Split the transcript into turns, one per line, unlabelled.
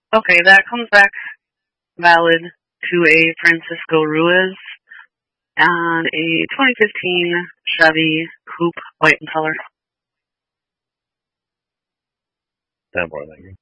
Okay, that comes back valid to a Francisco Ruiz and a 2015 Chevy Coupe, white in color.
10 more, thank you.